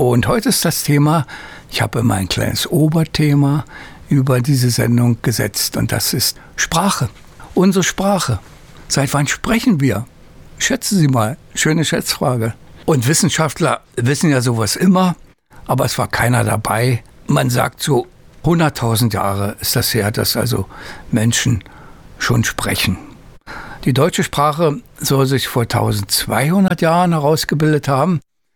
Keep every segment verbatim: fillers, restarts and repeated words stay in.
Und heute ist das Thema, ich habe immer ein kleines Oberthema über diese Sendung gesetzt und das ist Sprache. Unsere Sprache. Seit wann sprechen wir? Schätzen Sie mal, schöne Schätzfrage. Und Wissenschaftler wissen ja sowas immer, aber es war keiner dabei. Man sagt so, hunderttausend Jahre ist das her, dass also Menschen schon sprechen. Die deutsche Sprache soll sich vor eintausendzweihundert Jahren herausgebildet haben.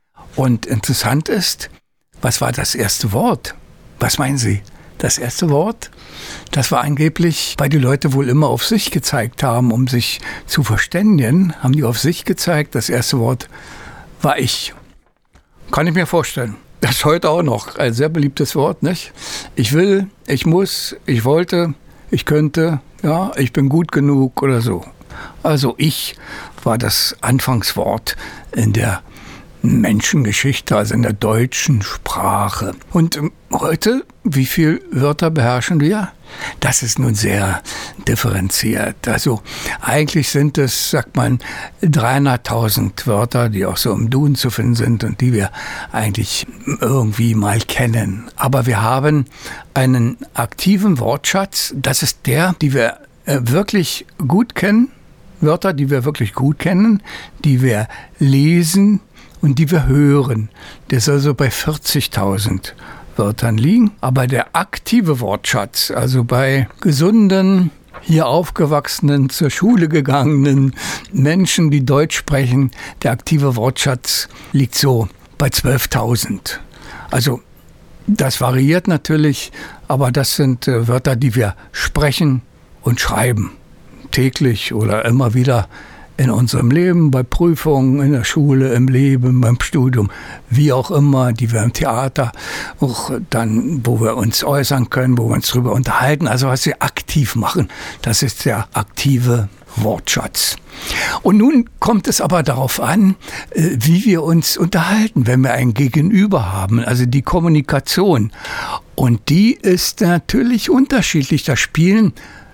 Und interessant ist, was war das erste Wort? Was meinen Sie? Das erste Wort? Das war angeblich, weil die Leute wohl immer auf sich gezeigt haben, um sich zu verständigen, haben die auf sich gezeigt. Das erste Wort war ich. Kann ich mir vorstellen. Das ist heute auch noch ein sehr beliebtes Wort, nicht? Ich will, ich muss, ich wollte, ich könnte, ja, ich bin gut genug oder so. Also ich war das Anfangswort in der Menschengeschichte, also in der deutschen Sprache. Und heute, wie viele Wörter beherrschen wir? Das ist nun sehr differenziert. Also eigentlich sind es, sagt man, dreihunderttausend Wörter, die auch so im Duden zu finden sind und die wir eigentlich irgendwie mal kennen. Aber wir haben einen aktiven Wortschatz. Das ist der, die wir wirklich gut kennen. Wörter, die wir wirklich gut kennen, die wir lesen und die wir hören. Der soll so bei vierzigtausend Wörtern liegen. Aber der aktive Wortschatz, also bei gesunden, hier aufgewachsenen, zur Schule gegangenen Menschen, die Deutsch sprechen, der aktive Wortschatz liegt so bei zwölftausend. Also das variiert natürlich, aber das sind äh, Wörter, die wir sprechen und schreiben. Täglich oder immer wieder in unserem Leben, bei Prüfungen, in der Schule, im Leben, beim Studium, wie auch immer, die wir im Theater, auch dann, wo wir uns äußern können, wo wir uns darüber unterhalten, also was wir aktiv machen, das ist der aktive Wortschatz. Und nun kommt es aber darauf an, wie wir uns unterhalten, wenn wir ein Gegenüber haben, also die Kommunikation. Und die ist natürlich unterschiedlich. Da spielen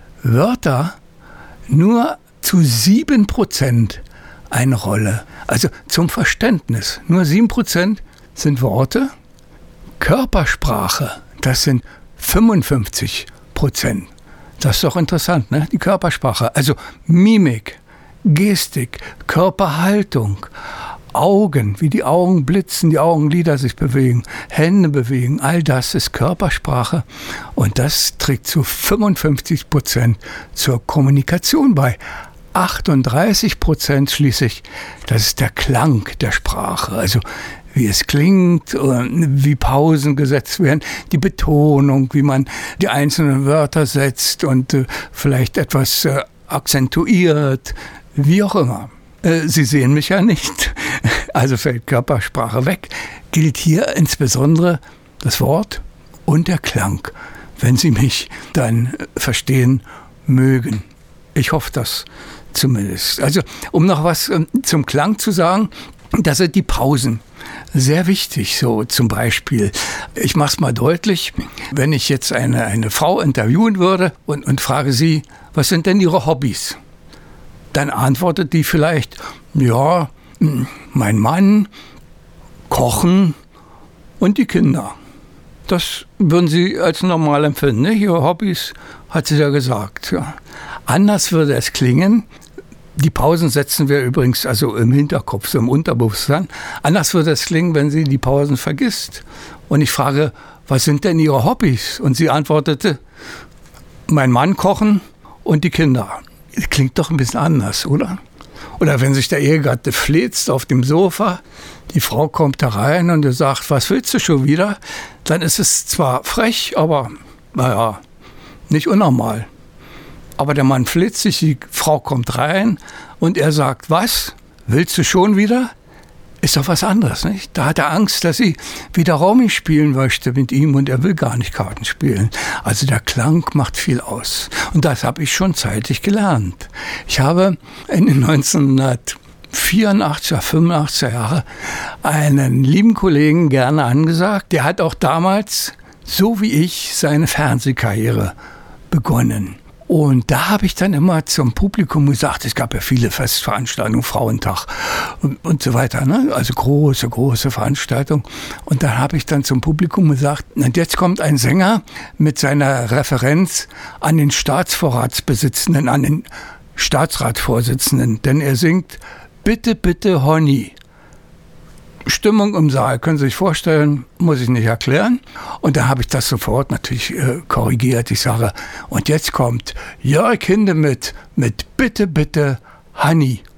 Wörter nur zu sieben Prozent eine Rolle. Also zum Verständnis. Nur sieben Prozent sind Worte. Körpersprache, das sind fünfundfünfzig Prozent. Das ist doch interessant, ne? Die Körpersprache. Also Mimik, Gestik, Körperhaltung, Augen, wie die Augen blitzen, die Augenlider sich bewegen, Hände bewegen, all das ist Körpersprache und das trägt zu fünfundfünfzig Prozent zur Kommunikation bei. achtunddreißig Prozent schließlich, das ist der Klang der Sprache, also wie es klingt, wie Pausen gesetzt werden, die Betonung, wie man die einzelnen Wörter setzt und vielleicht etwas akzentuiert, wie auch immer. Sie sehen mich ja nicht, also fällt Körpersprache weg. Gilt hier insbesondere das Wort und der Klang, wenn Sie mich dann verstehen mögen. Ich hoffe das zumindest. Also um noch was zum Klang zu sagen, das sind die Pausen. Sehr wichtig, so zum Beispiel. Ich mache es mal deutlich, wenn ich jetzt eine, eine Frau interviewen würde und, und frage sie, was sind denn ihre Hobbys? Dann antwortet die vielleicht, ja, mein Mann, Kochen und die Kinder. Das würden Sie als normal empfinden, ne? Ihre Hobbys, hat sie ja gesagt. Ja. Anders würde es klingen, die Pausen setzen wir übrigens also im Hinterkopf, so im Unterbewusstsein. Anders würde es klingen, wenn sie die Pausen vergisst. Und ich frage, was sind denn Ihre Hobbys? Und sie antwortete, mein Mann kochen und die Kinder. Klingt doch ein bisschen anders, oder? Oder wenn sich der Ehegatte fläzt auf dem Sofa, die Frau kommt da rein und er sagt, was willst du schon wieder? Dann ist es zwar frech, aber naja, nicht unnormal. Aber der Mann flitzt sich, die Frau kommt rein und er sagt, was? Willst du schon wieder? Ist doch was anderes, nicht? Da hat er Angst, dass sie wieder Romy spielen möchte mit ihm und er will gar nicht Karten spielen. Also der Klang macht viel aus. Und das habe ich schon zeitig gelernt. Ich habe in den neunzehnhundertvierundachtziger, fünfundachtziger Jahre einen lieben Kollegen gerne angesagt. Der hat auch damals, so wie ich, seine Fernsehkarriere begonnen. Und da habe ich dann immer zum Publikum gesagt, es gab ja viele Festveranstaltungen, Frauentag und, und so weiter, ne? Also große, große Veranstaltungen. Und dann habe ich dann zum Publikum gesagt, und jetzt kommt ein Sänger mit seiner Referenz an den Staatsvorratsbesitzenden, an den Staatsratsvorsitzenden, denn er singt Bitte, bitte, Honey. Stimmung im Saal, können Sie sich vorstellen, muss ich nicht erklären. Und da habe ich das sofort natürlich äh, korrigiert. Ich sage, und jetzt kommt Jörg Hindemith mit Bitte, bitte, Honey.